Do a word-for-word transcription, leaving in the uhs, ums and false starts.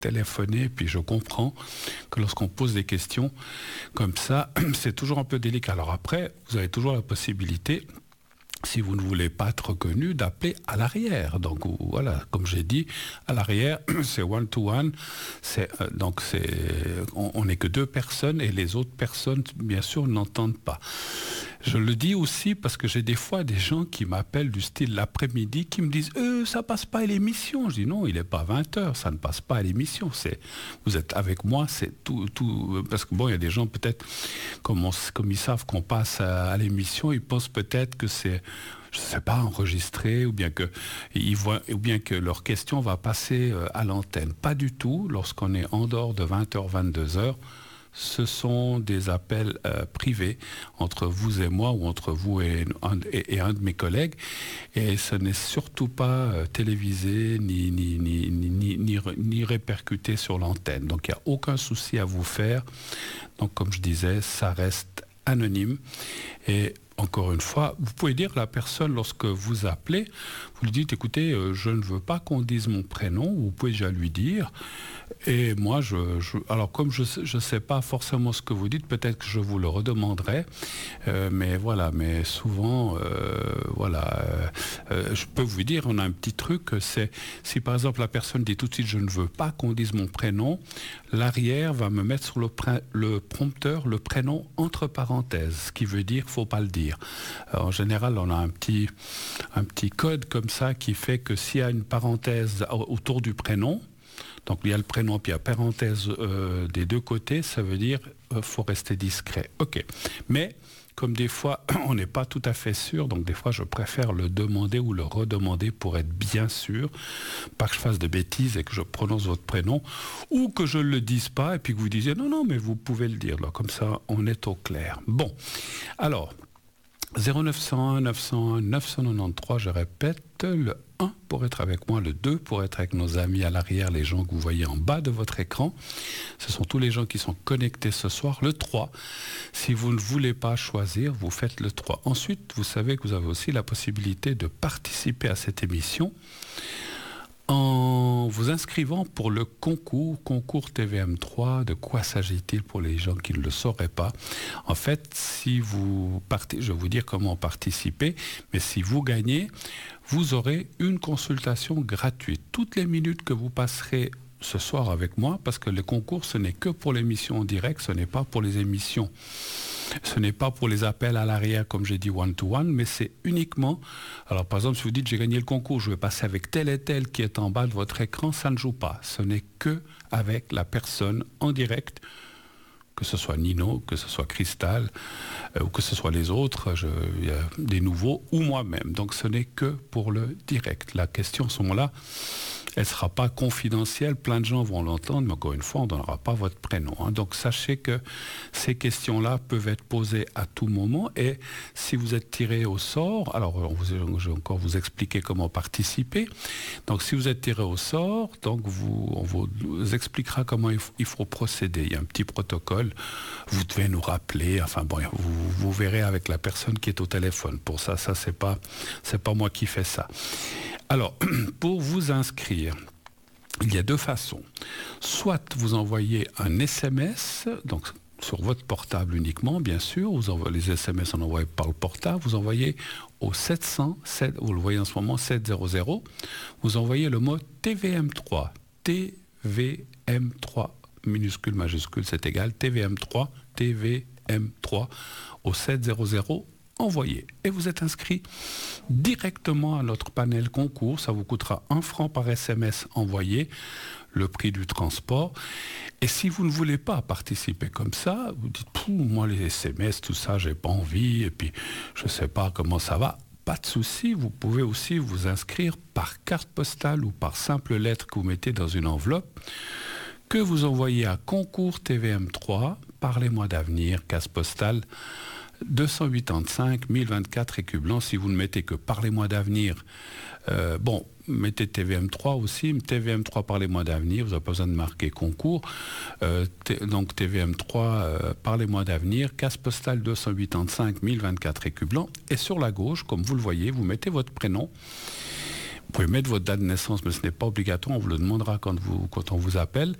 téléphoner, puis je comprends que lorsqu'on pose des questions comme ça, c'est toujours un peu délicat. Alors après, vous avez toujours la possibilité, si vous ne voulez pas être reconnu, d'appeler à l'arrière. Donc voilà, comme j'ai dit, à l'arrière, c'est one to one. C'est, euh, donc c'est, on n'est que deux personnes et les autres personnes, bien sûr, n'entendent pas. Je le dis aussi parce que j'ai des fois des gens qui m'appellent du style l'après-midi, qui me disent euh, « ça passe pas à l'émission ». Je dis « non, il n'est pas vingt heures, ça ne passe pas à l'émission. C'est, vous êtes avec moi, c'est tout, tout… » Parce que bon, il y a des gens peut-être, comme, on, comme ils savent qu'on passe à, à l'émission, ils pensent peut-être que c'est, je ne sais pas, enregistré, ou bien que, ils voient, ou bien que leur question va passer à l'antenne. Pas du tout, lorsqu'on est en dehors de vingt heures, vingt-deux heures, ce sont des appels euh, privés entre vous et moi ou entre vous et un, et, et un de mes collègues. Et ce n'est surtout pas euh, télévisé ni, ni, ni, ni, ni, ni, ni répercuté sur l'antenne. Donc il n'y a aucun souci à vous faire. Donc comme je disais, ça reste anonyme. Et encore une fois, vous pouvez dire à la personne, lorsque vous appelez, vous lui dites, écoutez, euh, je ne veux pas qu'on dise mon prénom, vous pouvez déjà lui dire. Et moi, je, je, alors comme je ne sais pas forcément ce que vous dites, peut-être que je vous le redemanderai. Euh, mais voilà, mais souvent, euh, voilà, euh, je peux vous dire, on a un petit truc, c'est si par exemple la personne dit tout de suite, je ne veux pas qu'on dise mon prénom, l'arrière va me mettre sur le, le prompteur le prénom entre parenthèses, ce qui veut dire qu'il ne faut pas le dire. Alors, en général, on a un petit, un petit code comme ça qui fait que s'il y a une parenthèse autour du prénom, donc il y a le prénom puis il y a parenthèse euh, des deux côtés, ça veut dire qu'il euh, faut rester discret. Ok. Mais comme des fois on n'est pas tout à fait sûr, donc des fois je préfère le demander ou le redemander pour être bien sûr, pas que je fasse de bêtises et que je prononce votre prénom, ou que je ne le dise pas et puis que vous disiez non, non, mais vous pouvez le dire. Là, comme ça on est au clair. Bon, alors zéro neuf cent un neuf cent un neuf cent quatre-vingt-treize, je répète, le un pour être avec moi, le deux pour être avec nos amis à l'arrière, les gens que vous voyez en bas de votre écran. Ce sont tous les gens qui sont connectés ce soir. Le trois, si vous ne voulez pas choisir, vous faites le trois. Ensuite, vous savez que vous avez aussi la possibilité de participer à cette émission en vous inscrivant pour le concours, concours T V M trois. De quoi s'agit-il pour les gens qui ne le sauraient pas? En fait, si vous partez, je vais vous dire comment participer, mais si vous gagnez, vous aurez une consultation gratuite. Toutes les minutes que vous passerez ce soir avec moi, parce que le concours, ce n'est que pour l'émission en direct, ce n'est pas pour les émissions. Ce n'est pas pour les appels à l'arrière, comme j'ai dit, one-to-one, mais c'est uniquement... Alors, par exemple, si vous dites, j'ai gagné le concours, je vais passer avec tel et tel qui est en bas de votre écran, ça ne joue pas. Ce n'est que avec la personne en direct, que ce soit Nino, que ce soit Cristal, euh, ou que ce soit les autres, je, y a des nouveaux, ou moi-même. Donc, ce n'est que pour le direct. La question, à ce moment-là, elle ne sera pas confidentielle, plein de gens vont l'entendre, mais encore une fois, on ne donnera pas votre prénom. Hein. Donc sachez que ces questions-là peuvent être posées à tout moment, et si vous êtes tiré au sort, alors on vous, je vais encore vous expliquer comment participer. Donc si vous êtes tiré au sort, donc vous, on vous expliquera comment il faut, il faut procéder. Il y a un petit protocole, vous devez nous rappeler, enfin bon, vous, vous verrez avec la personne qui est au téléphone. Pour ça, ça c'est pas, c'est pas moi qui fais ça. Alors, pour vous inscrire, il y a deux façons. Soit vous envoyez un S M S, donc sur votre portable uniquement, bien sûr. Vous envoyez, les S M S sont envoyés par le portable. Vous envoyez au sept cents, vous le voyez en ce moment, sept cents. Vous envoyez le mot T V M trois. T V M trois, minuscule, majuscule, c'est égal. T V M trois, T V M trois au sept cents. Envoyé. Et vous êtes inscrit directement à notre panel concours. Ça vous coûtera un franc par S M S envoyé, le prix du transport. Et si vous ne voulez pas participer comme ça, vous dites, moi les S M S, tout ça, j'ai pas envie, et puis je sais pas comment ça va. Pas de souci, vous pouvez aussi vous inscrire par carte postale ou par simple lettre que vous mettez dans une enveloppe, que vous envoyez à concours T V M trois, Parlez-moi d'avenir, case postale deux cent quatre-vingt-cinq mille vingt-quatre Écublens. Si vous ne mettez que Parlez-moi d'avenir, euh, bon, mettez T V M trois aussi, T V M trois Parlez-moi d'avenir, vous n'avez pas besoin de marquer concours. Euh, t- donc T V M trois, euh, Parlez-moi d'avenir, case postale deux cent quatre-vingt-cinq mille vingt-quatre Écublens. Et sur la gauche, comme vous le voyez, vous mettez votre prénom. Vous pouvez mettre votre date de naissance, mais ce n'est pas obligatoire, on vous le demandera quand, vous, quand on vous appelle.